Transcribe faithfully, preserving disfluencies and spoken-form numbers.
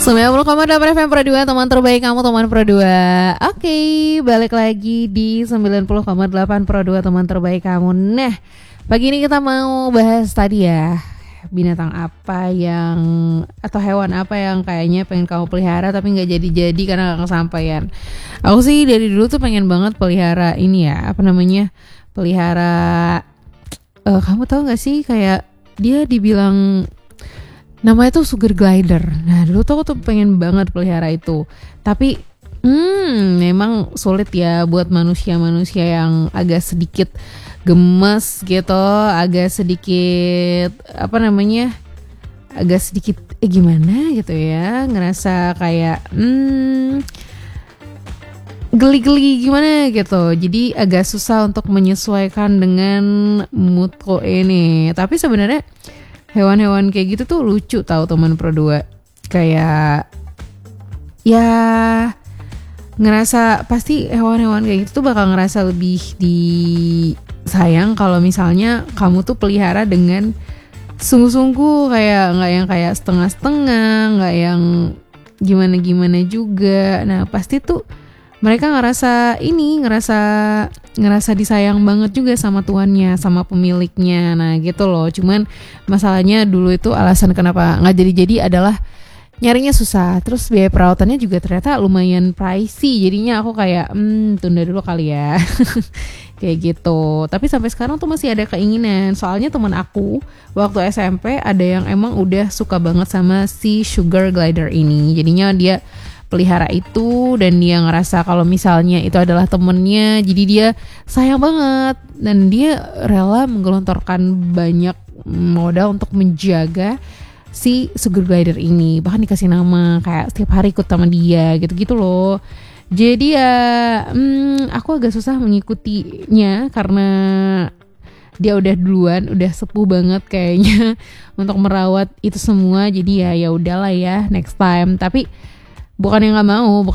sembilan puluh koma delapan F M Pro dua, teman terbaik kamu, teman Pro dua. Oke, balik lagi di sembilan puluh koma delapan Pro dua, teman terbaik kamu. Nah, pagi ini kita mau bahas tadi ya, binatang apa yang atau hewan apa yang kayaknya pengen kamu pelihara tapi gak jadi-jadi karena gak kesampaian. Aku sih dari dulu tuh pengen banget pelihara ini ya, apa namanya, pelihara uh, kamu tahu gak sih, kayak dia dibilang namanya tuh sugar glider. Nah dulu tuh aku tuh pengen banget pelihara itu. Tapi hmm, memang sulit ya buat manusia-manusia yang agak sedikit gemes gitu, agak sedikit apa namanya, agak sedikit eh gimana gitu ya, ngerasa kayak hmm, geli-geli gimana gitu. Jadi agak susah untuk menyesuaikan dengan moodku ini. Tapi sebenarnya hewan-hewan kayak gitu tuh lucu tahu teman Pro dua. Kayak ya ngerasa pasti hewan-hewan kayak gitu tuh bakal ngerasa lebih disayang kalau misalnya kamu tuh pelihara dengan sungguh-sungguh, kayak nggak yang kayak setengah-setengah, nggak yang gimana-gimana juga. Nah pasti tuh mereka ngerasa ini, ngerasa ngerasa disayang banget juga sama tuannya, sama pemiliknya. Nah gitu loh. Cuman masalahnya dulu itu alasan kenapa nggak jadi-jadi adalah nyarinya susah. Terus biaya perawatannya juga ternyata lumayan pricey. Jadinya aku kayak hmm, tunda dulu kali ya. Kayak gitu. Tapi sampai sekarang tuh masih ada keinginan. Soalnya teman aku waktu S M P ada yang emang udah suka banget sama si sugar glider ini. Jadinya dia pelihara itu dan dia ngerasa kalau misalnya itu adalah temennya, jadi dia sayang banget dan dia rela menggelontorkan banyak modal untuk menjaga si sugar glider ini. Bahkan dikasih nama, kayak setiap hari ikut sama dia gitu-gitu loh. Jadi ya hmm, aku agak susah mengikutinya karena dia udah duluan, udah sepuh banget kayaknya untuk merawat itu semua. Jadi ya ya udahlah ya, next time. Tapi bukan yang nggak mau, bukan